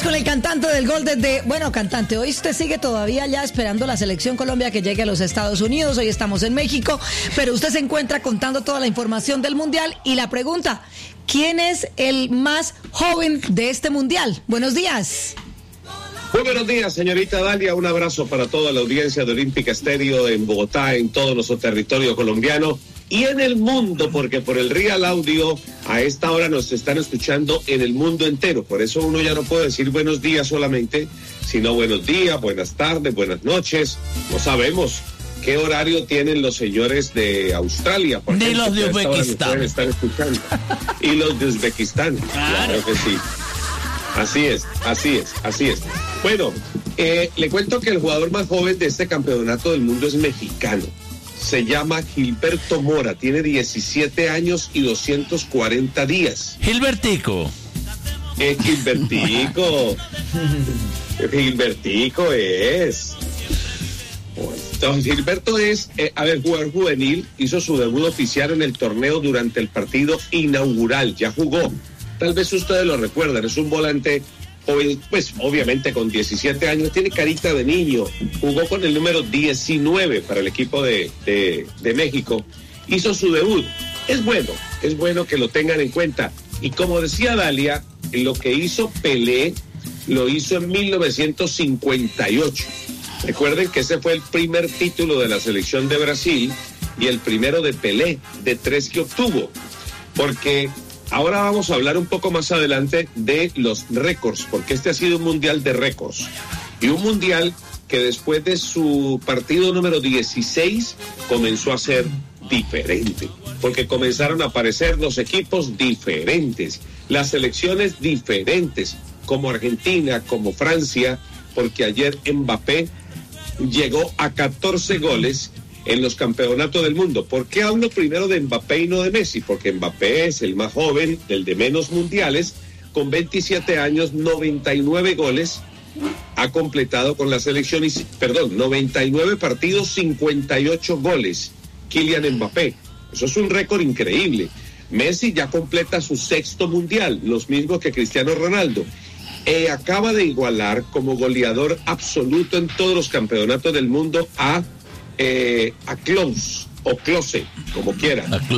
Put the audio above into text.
con el cantante del gol cantante, hoy usted sigue todavía ya esperando la selección Colombia que llegue a los Estados Unidos, hoy estamos en México, pero usted se encuentra contando toda la información del Mundial y la pregunta, ¿quién es el más joven de este Mundial? Buenos días. Muy buenos días, señorita Dalia, un abrazo para toda la audiencia de Olímpica Estéreo en Bogotá, en todo nuestro territorio colombiano y en el mundo, porque por el Real Audio a esta hora nos están escuchando en el mundo entero, por eso uno ya no puede decir buenos días solamente, sino buenos días, buenas tardes, buenas noches, no sabemos qué horario tienen los señores de Australia, por de ejemplo, los de Uzbekistán. Están escuchando. Y los de Uzbekistán, claro que sí. Así es. Bueno, le cuento que el jugador más joven de este campeonato del mundo es mexicano. Se llama Gilberto Mora, tiene 17 años y 240 días. Gilbertico. Gilbertico es. Entonces, Gilberto es, jugador juvenil, hizo su debut oficial en el torneo durante el partido inaugural, ya jugó. Tal vez ustedes lo recuerdan, es un volante joven, pues obviamente con 17 años, tiene carita de niño, jugó con el número 19 para el equipo de México, hizo su debut, es bueno que lo tengan en cuenta, y como decía Dalia, lo que hizo Pelé, lo hizo en 1958, recuerden que ese fue el primer título de la selección de Brasil, y el primero de Pelé, de 3 que obtuvo, porque ahora vamos a hablar un poco más adelante de los récords, porque este ha sido un mundial de récords. Y un mundial que después de su partido número 16 comenzó a ser diferente, porque comenzaron a aparecer los equipos diferentes, las selecciones diferentes, como Argentina, como Francia, porque ayer Mbappé llegó a 14 goles en los campeonatos del mundo. ¿Por qué hablo primero de Mbappé y no de Messi? Porque Mbappé es el más joven, el de menos mundiales, con 27 años, 99 goles, ha completado con la selección, 99 partidos, 58 goles, Kylian Mbappé. Eso es un récord increíble. Messi ya completa su 6º mundial, los mismos que Cristiano Ronaldo. Acaba de igualar como goleador absoluto en todos los campeonatos del mundo a Klose, o Klose, como quiera.